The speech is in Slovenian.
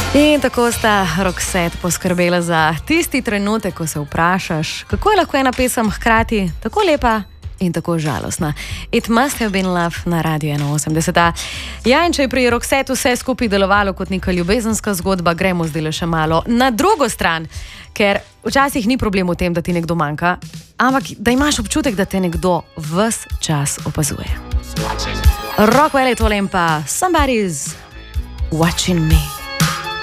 In tako sta Roxette poskrbela za tisti trenutek, ko se vprašaš, kako je lahko ena pesem hkrati tako lepa in tako žalostna. It Must Have Been Love na Radiu 81. Ja, in če je pri Roxette vse skupaj delovalo kot neka ljubezenska zgodba, gremo zdaj le še malo na drugo stran, ker včasih ni problem v tem, da ti nekdo manjka, ampak da imaš občutek, da te nekdo ves čas opazuje. Rockwell je tole in pa Somebody's Watching Me.